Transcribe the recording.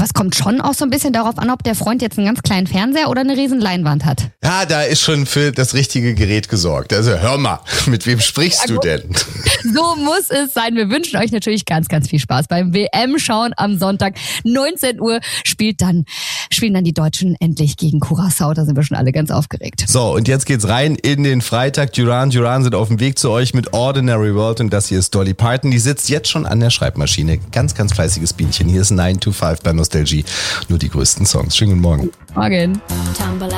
Aber es kommt schon auch so ein bisschen darauf an, ob der Freund jetzt einen ganz kleinen Fernseher oder eine riesen Leinwand hat. Ja, da ist schon für das richtige Gerät gesorgt. Also hör mal, mit wem sprichst du denn? So muss es sein. Wir wünschen euch natürlich ganz, ganz viel Spaß beim WM-Schauen am Sonntag. 19 Uhr spielen dann die Deutschen endlich gegen Curaçao. Da sind wir schon alle ganz aufgeregt. So, und jetzt geht's rein in den Freitag. Duran sind auf dem Weg zu euch mit Ordinary World und das hier ist Dolly Parton. Die sitzt jetzt schon an der Schreibmaschine. Ganz, ganz fleißiges Bienchen. Hier ist 9 to 5 bei Nostalgie. Nur die größten Songs. Schönen guten Morgen. Morgen.